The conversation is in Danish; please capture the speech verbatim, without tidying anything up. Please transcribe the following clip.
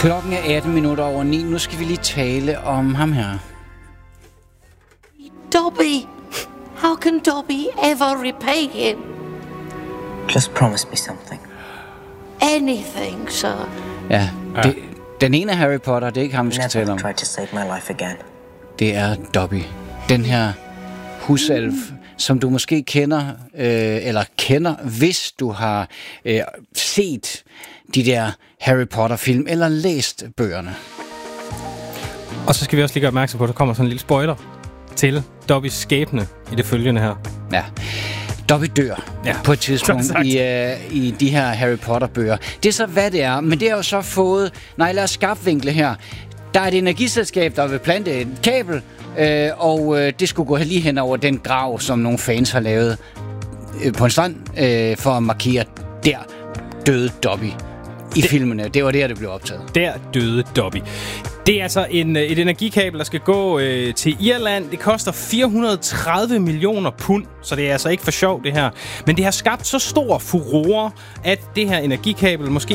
Klokken er atten minutter over ni. Nu skal vi lige tale om ham her. Dobby! How can Dobby ever repay him? Just promise me something. Anything, sir. Ja, det, den ene er Harry Potter, det er ikke ham, vi skal tale om. Never try to save my life again. Det er Dobby. Den her husalv, som du måske kender, øh, eller kender, hvis du har øh, set de der Harry Potter-film, eller læst bøgerne. Og så skal vi også lige gøre opmærksom på, at der kommer sådan en lille spoiler til Dobbys skæbne i det følgende her. Ja. Dobby dør ja. på et tidspunkt i, øh, i de her Harry Potter-bøger. Det er så, hvad det er, men det har jo så fået... Nej, lad os skarpvinkle her. Der er et energiselskab, der vil plante et kabel, øh, og øh, det skulle gå lige hen over den grav, som nogle fans har lavet øh, på en strand, øh, for at markere, der døde Dobby i det, filmene. Det var der, det blev optaget. Der døde Dobby. Det er altså en, et energikabel, der skal gå øh, til Irland. Det koster fire hundrede og tredive millioner pund, så det er altså ikke for sjov, det her. Men det har skabt så stor furore, at det her energikabel måske